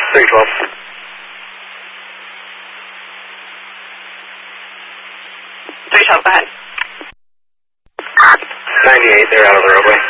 312. 312, go ahead. 98, they're out of the roadway.